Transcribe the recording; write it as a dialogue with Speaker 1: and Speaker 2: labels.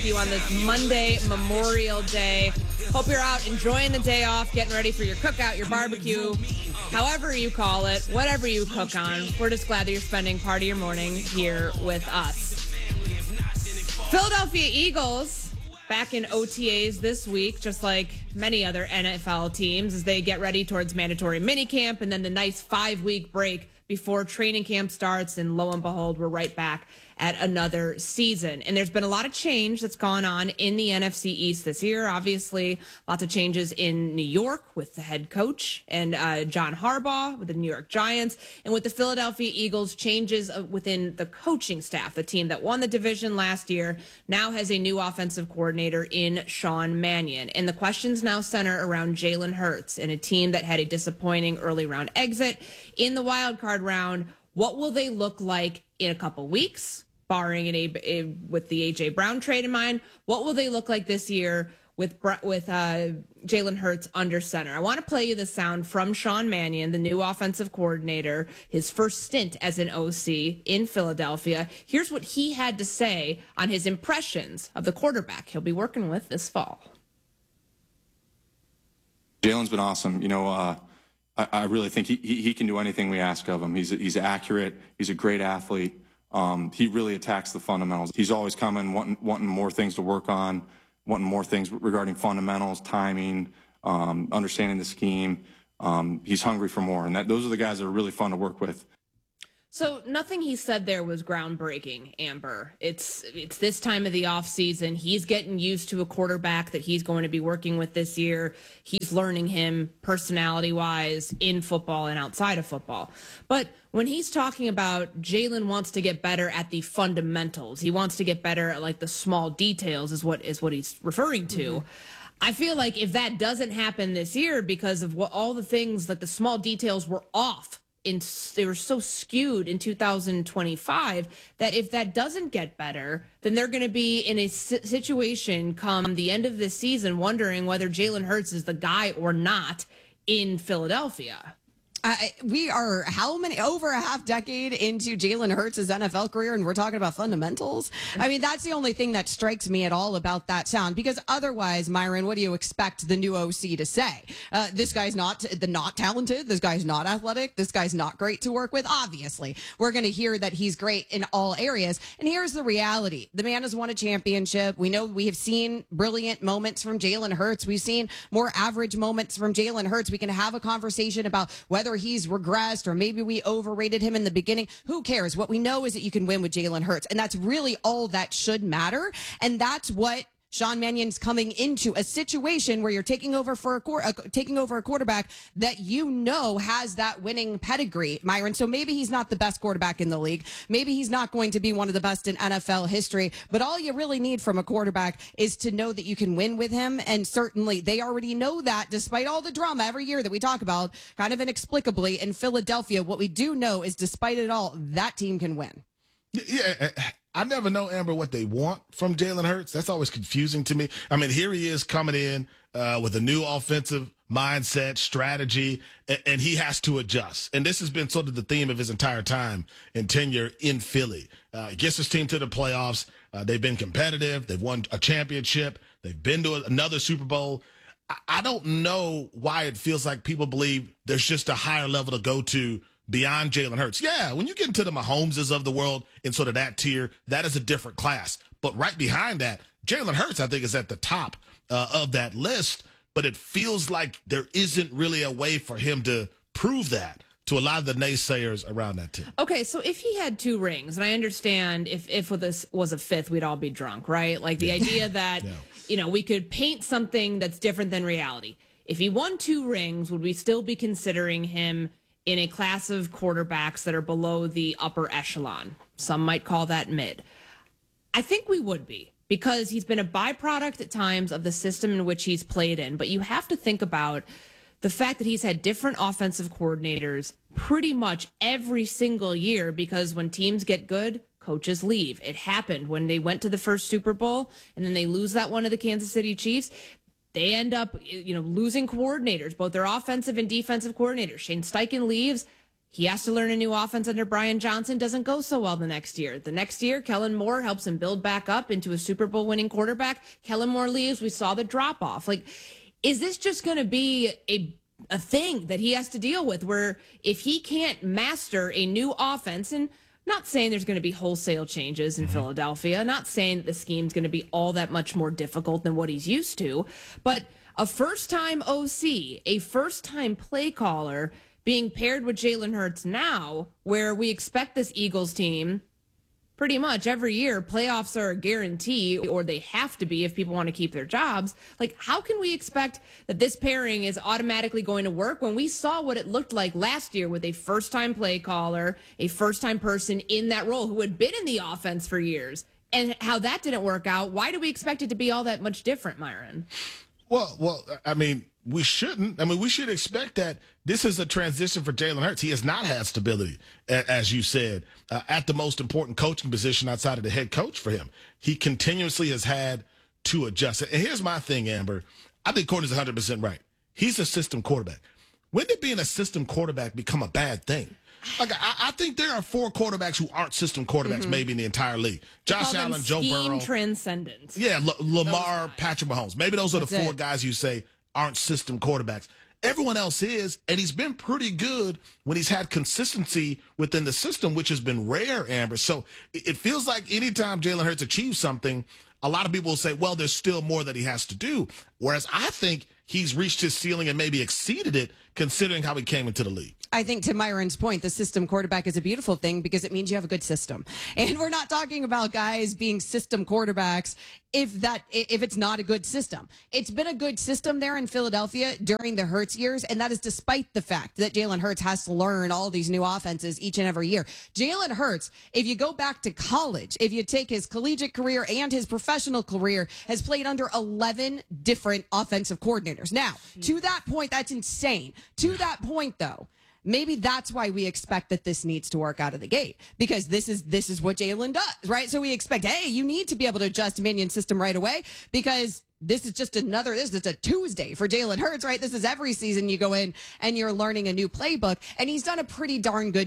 Speaker 1: You on this Monday, Memorial Day. Hope you're out enjoying the day off, getting ready for your cookout, your barbecue, however you call it, whatever you cook on. We're just glad that you're spending part of your morning here with us. Philadelphia Eagles back in OTAs this week, just like many other NFL teams, as they get ready towards mandatory minicamp and then the nice 5-week break before training camp starts. And lo and behold, we're right back at another season. And there's been a lot of change that's gone on in the NFC East this year. Obviously, lots of changes in New York with the head coach and John Harbaugh with the New York Giants, and with the Philadelphia Eagles, changes within the coaching staff. The team that won the division last year now has a new offensive coordinator in Sean Mannion. And the questions now center around Jalen Hurts and a team that had a disappointing early round exit in the wild card round. What will they look like in a couple weeks? Barring with the A.J. Brown trade in mind, what will they look like this year with Jalen Hurts under center? I want to play you the sound from Sean Mannion, the new offensive coordinator, his first stint as an OC in Philadelphia. Here's what he had to say on his impressions of the quarterback he'll be working with this fall.
Speaker 2: Jalen's been awesome. I really think he can do anything we ask of him. He's accurate. He's a great athlete. He really attacks the fundamentals. He's always coming, wanting more things to work on, wanting more things regarding fundamentals, timing, understanding the scheme. He's hungry for more, and those are the guys that are really fun to work with.
Speaker 1: So nothing he said there was groundbreaking, Amber. It's this time of the offseason. He's getting used to a quarterback that he's going to be working with this year. He's learning him personality-wise in football and outside of football. But when he's talking about Jalen wants to get better at the fundamentals, he wants to get better at like the small details is what he's referring to. Mm-hmm. I feel like if that doesn't happen this year because of what all the things like the small details were off, they were so skewed in 2025 that if that doesn't get better, then they're going to be in a situation come the end of this season wondering whether Jalen Hurts is the guy or not in Philadelphia.
Speaker 3: We are over a half decade into Jalen Hurts' NFL career, and we're talking about fundamentals. I mean, that's the only thing that strikes me at all about that sound, because otherwise, Myron, what do you expect the new OC to say? This guy's not talented. This guy's not athletic. This guy's not great to work with. Obviously, we're going to hear that he's great in all areas. And here's the reality. The man has won a championship. We know we have seen brilliant moments from Jalen Hurts. We've seen more average moments from Jalen Hurts. We can have a conversation about whether he's regressed or maybe we overrated him in the beginning. Who cares? What we know is that you can win with Jalen Hurts, and that's really all that should matter. And that's what Sean Mannion's coming into, a situation where you're taking over for a quarterback that has that winning pedigree, Myron. So maybe he's not the best quarterback in the league. Maybe he's not going to be one of the best in NFL history. But all you really need from a quarterback is to know that you can win with him. And certainly they already know that, despite all the drama every year that we talk about, kind of inexplicably in Philadelphia. What we do know is, despite it all, that team can win.
Speaker 4: Yeah, I never know, Amber, what they want from Jalen Hurts. That's always confusing to me. I mean, here he is coming in with a new offensive mindset, strategy, and he has to adjust. And this has been sort of the theme of his entire time and tenure in Philly. Gets his team to the playoffs. They've been competitive. They've won a championship. They've been to another Super Bowl. I don't know why it feels like people believe there's just a higher level to go to beyond Jalen Hurts. Yeah, when you get into the Mahomeses of the world in sort of that tier, that is a different class. But right behind that, Jalen Hurts, I think, is at the top of that list. But it feels like there isn't really a way for him to prove that to a lot of the naysayers around that team.
Speaker 1: Okay, so if he had 2 rings, and I understand if this was a 5th, we'd all be drunk, right? Like the idea that, we could paint something that's different than reality. If he won 2 rings, would we still be considering him in a class of quarterbacks that are below the upper echelon? Some might call that mid. I think we would be, because he's been a byproduct at times of the system in which he's played in. But you have to think about the fact that he's had different offensive coordinators pretty much every single year, because when teams get good, coaches leave. It happened when they went to the first Super Bowl and then they lose that one to the Kansas City Chiefs. They end up, losing coordinators, both their offensive and defensive coordinators. Shane Steichen leaves. He has to learn a new offense under Brian Johnson. Doesn't go so well the next year. The next year, Kellen Moore helps him build back up into a Super Bowl winning quarterback. Kellen Moore leaves. We saw the drop off. Like, is this just going to be a thing that he has to deal with, where if he can't master a new offense, and not saying there's going to be wholesale changes in Philadelphia, not saying that the scheme's going to be all that much more difficult than what he's used to, but a first-time OC, a first-time play caller being paired with Jalen Hurts now, where we expect this Eagles team pretty much every year, playoffs are a guarantee, or they have to be if people want to keep their jobs. Like, how can we expect that this pairing is automatically going to work when we saw what it looked like last year with a first-time play caller, a first-time person in that role who had been in the offense for years, and how that didn't work out? Why do we expect it to be all that much different, Myron?
Speaker 4: Well, I mean, we shouldn't. I mean, we should expect that this is a transition for Jalen Hurts. He has not had stability, as you said, at the most important coaching position outside of the head coach for him. He continuously has had to adjust. And here's my thing, Amber. I think Courtney's 100% right. He's a system quarterback. When did being a system quarterback become a bad thing? Like, I think there are 4 quarterbacks who aren't system quarterbacks maybe in the entire league. Josh Allen, Joe Burrow.
Speaker 1: Transcendent.
Speaker 4: Yeah, Lamar, Patrick Mahomes. Maybe those are the 4 guys you say aren't system quarterbacks. Everyone else is, and he's been pretty good when he's had consistency within the system, which has been rare, Amber. So it feels like anytime Jalen Hurts achieves something, a lot of people will say, well, there's still more that he has to do. Whereas I think he's reached his ceiling and maybe exceeded it, considering how he came into the league.
Speaker 3: I think, to Myron's point, the system quarterback is a beautiful thing because it means you have a good system. And we're not talking about guys being system quarterbacks if it's not a good system. It's been a good system there in Philadelphia during the Hurts years, and that is despite the fact that Jalen Hurts has to learn all these new offenses each and every year. Jalen Hurts, if you go back to college, if you take his collegiate career and his professional career, has played under 11 different offensive coordinators. Now, to that point, that's insane. To that point, though, maybe that's why we expect that this needs to work out of the gate, because this is what Jalen does, right? So we expect, hey, you need to be able to adjust to Minion's system right away, because this is a Tuesday for Jalen Hurts, right? This is every season you go in and you're learning a new playbook, and he's done a pretty darn good